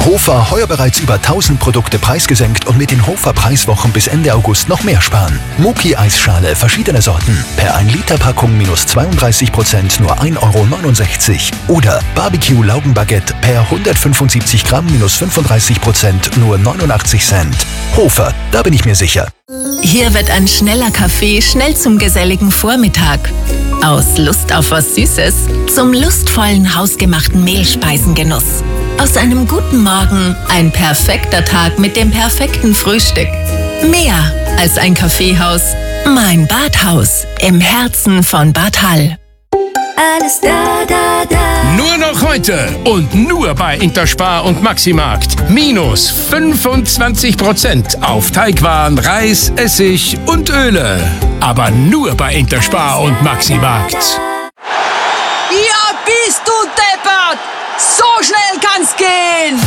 Hofer heuer bereits über 1000 Produkte preisgesenkt und mit den Hofer Preiswochen bis Ende August noch mehr sparen. Muki-Eisschale verschiedene Sorten per 1 Liter Packung minus 32% nur 1,69 € oder Barbecue Laugenbaguette per 175 Gramm minus 35% nur 89 Cent. Hofer, da bin ich mir sicher. Hier wird ein schneller Kaffee schnell zum geselligen Vormittag. Aus Lust auf was Süßes zum lustvollen hausgemachten Mehlspeisengenuss. Aus einem guten Morgen ein perfekter Tag mit dem perfekten Frühstück. Mehr als ein Kaffeehaus. Mein Badhaus im Herzen von Bad Hall. Alles da, da, da. Nur noch heute und nur bei Interspar und Maximarkt. Minus 25% auf Teigwaren, Reis, Essig und Öle. Aber nur bei Interspar und Maximarkt. Ja, bist du deppert! So schnell kann's gehen!